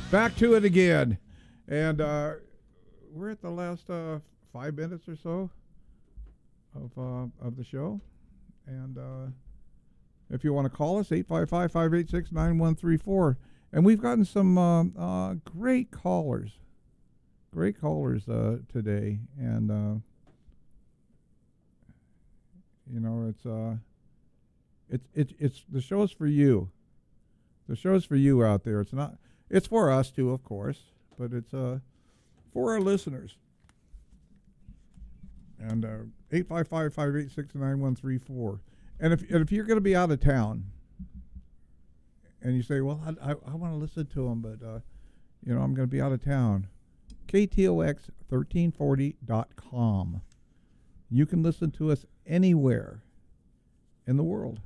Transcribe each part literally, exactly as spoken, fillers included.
Back to it again. And uh, we're at the last uh, five minutes or so of uh, of the show. And uh, if you want to call us, eight five five, five eight six, nine one three four. And we've gotten some uh, uh, great callers. Great callers uh, today. And, uh, you know, it's, uh, it's, it's, it's, the show's for you. The show's for you out there. It's not, it's for us too, of course, but it's uh, for our listeners. And uh, eight five five, five eight six, nine one three four. And if, and if you're going to be out of town, and you say, well, I, I, I want to listen to them, but, uh, you know, I'm going to be out of town. K T O X thirteen forty dot com. You can listen to us anywhere in the world.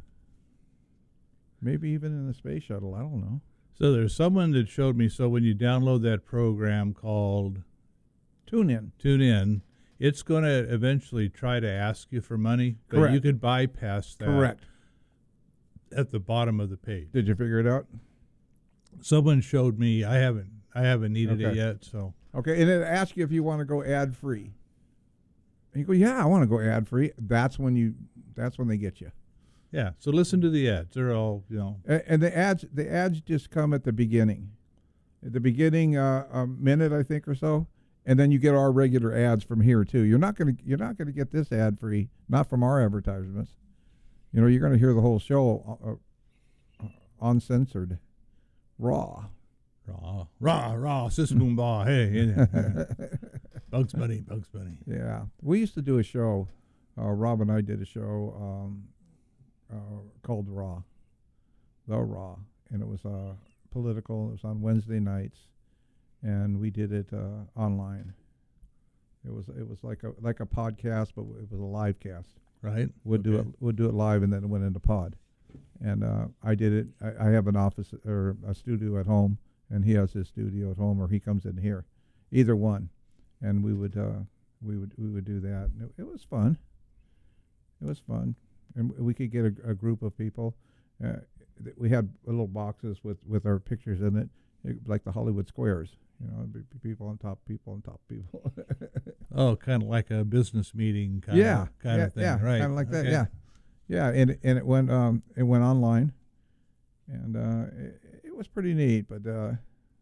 Maybe even in the space shuttle. I don't know. So there's someone that showed me, so when you download that program called TuneIn, TuneIn, it's going to eventually try to ask you for money, but Correct. you could bypass that. Correct. At the bottom of the page. Did you figure it out? Someone showed me. I haven't. I haven't needed Okay. it yet. So okay, and it asks you if you want to go ad free. And you go, yeah, I want to go ad free. That's when you. That's when they get you. yeah. So listen to the ads. They're all you know. And, and the ads. The ads just come at the beginning. At the beginning, uh, a minute I think or so, and then you get our regular ads from here too. You're not gonna. You're not gonna get this ad free. Not from our advertisements. You know, you're going to hear the whole show uh, uh, uncensored, raw. Raw, raw, raw, sis boom bah, hey, yeah. Bugs Bunny, Bugs Bunny. Yeah. We used to do a show, uh, Rob and I did a show um, uh, called Raw, The Raw, and it was uh, political. It was on Wednesday nights, and we did it uh, online. It was it was like a like a podcast, but it was a live cast. Right. Would do Okay. it. Would do it live, and then it went into pod. And uh, I did it. I, I have an office or a studio at home, and he has his studio at home, or he comes in here, either one. And we would uh, we would we would do that. And it, it was fun. It was fun, and we could get a, a group of people. Uh, th- we had little boxes with, with our pictures in it, it, like the Hollywood Squares. You know, it'd be people on top, people on top, people. Oh, kind of like a business meeting kind yeah, of kind yeah, of thing, yeah, right? kind of like that. Okay. Yeah, yeah, and and it went um it went online, and uh, it, it was pretty neat. But uh,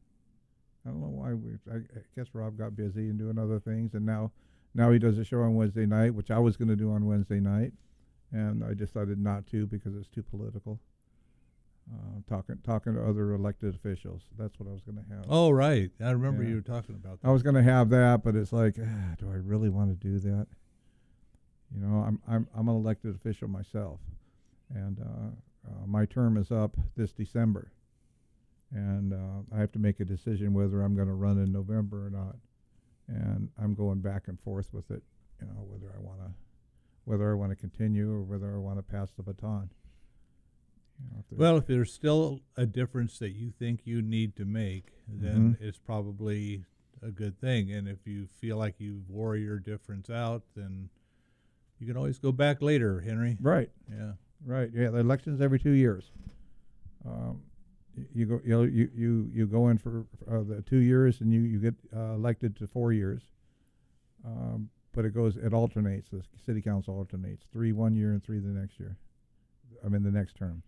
I don't know why we. I, I guess Rob got busy and doing other things, and now now he does a show on Wednesday night, which I was going to do on Wednesday night, and I decided not to because it's too political. Uh, talking talking to other elected officials. That's what I was going to have. Oh, right. I remember Yeah. you were talking about that. I was going to have that, but it's like, ah, do I really want to do that? You know, I'm I'm I'm an elected official myself, and uh, uh, my term is up this December, and uh, I have to make a decision whether I'm going to run in November or not, and I'm going back and forth with it. You know, whether I want to whether I want to continue or whether I want to pass the baton. You know, if there's- Well, if there's still a difference that you think you need to make, then Mhm. it's probably a good thing. And if you feel like you've wore your difference out, then you can always go back later, Henry. right. Yeah. Right. Yeah. The elections every two years. Um, y- you go. You know, you you you go in for uh, the two years, and you you get uh, elected to four years. Um, but it goes. It alternates. The city council alternates. Three one year and three the next year. I mean the next term.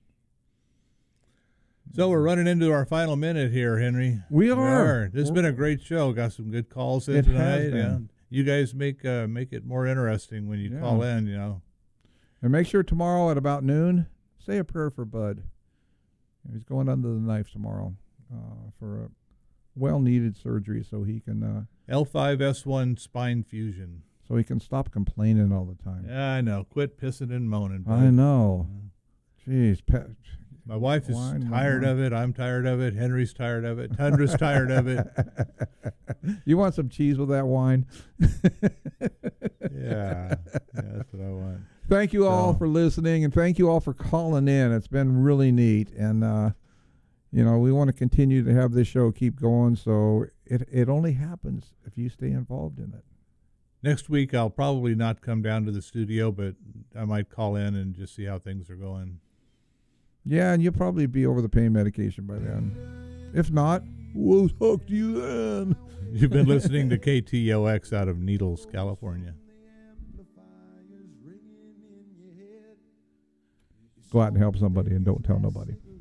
So we're running into our final minute here, Henry. We are. This has been a great show. Got some good calls in It tonight. has been. Yeah. You guys make uh, make it more interesting when you Yeah. call in. You know. And make sure tomorrow at about noon, say a prayer for Bud. He's going under the knife tomorrow uh, for a well-needed surgery, so he can uh, L five S one spine fusion. so he can stop complaining all the time. Yeah, I know. Quit pissing and moaning. I bud. know. Jeez, Pat. My wife is Wine, tired wine. of it. I'm tired of it. Henry's tired of it. Tundra's tired of it. You want some cheese with that wine? Yeah, yeah, that's what I want. Thank you all So- for listening, and thank you all for calling in. It's been really neat, and uh, you know we want to continue to have this show keep going. So it it only happens if you stay involved in it. Next week, I'll probably not come down to the studio, but I might call in and just see how things are going. Yeah, and you'll probably be over the pain medication by then. If not, We'll talk to you then. You've been listening to K T O X out of Needles, California. Go out and help somebody and don't tell nobody.